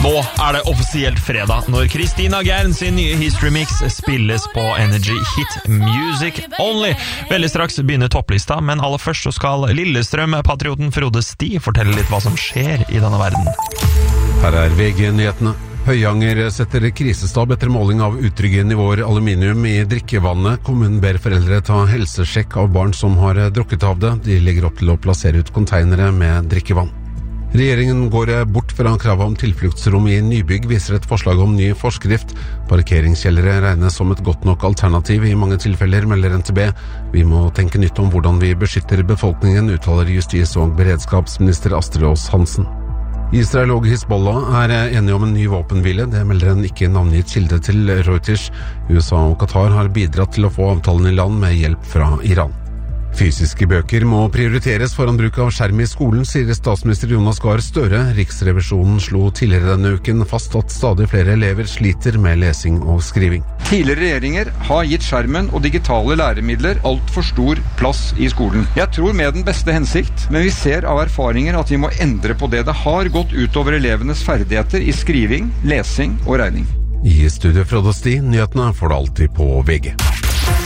Nå det offisielt fredag når Christina Gern sin nye History Mix spilles på Energy Hit Music Only. Veldig straks begynner topplista, men aller først så skal Lillestrøm-patrioten Frode Sti fortelle litt hva som skjer i denne verden. Her VG-nyhetene. Høyanger setter krisestab etter måling av utrygge nivåer aluminium i drikkevannet. Kommunen ber foreldre ta helsesjekk av barn som har drukket av det. De legger opp til å plassere ut konteinere med drikkevann. Regjeringen går bort fra kravet om tilfluktsrom i nybygg, viser et forslag om ny forskrift. Parkeringskjellere regnes som et godt nok alternativ i mange tilfeller, melder NTB. Vi må tenke nytt om hvordan vi beskytter befolkningen, uttaler justis- og beredskapsminister Astrid Aas-Hansen. Israel og Hizbollah enige om en ny våpenhvile, det melder en ikke navngitt kilde til Reuters. USA og Qatar har bidratt til å få avtalen i land med hjelp fra Iran. Fysiske bøker må prioriteres foran bruk av skjerm i skolen, sier statsminister Jonas Gahr Støre. Riksrevisjonen slo tidligere denne uken fast at stadig flere elever sliter med lesing og skriving. Tidligere regjeringer har gitt skjermen og digitale læremidler alt for stor plass i skolen. Jeg tror med den beste hensikt, men vi ser av erfaringer at vi må endre på det. Det har gått utover elevenes ferdigheter i skriving, lesing og regning. I studio Frode Sti, nyhetene får du alltid på VG.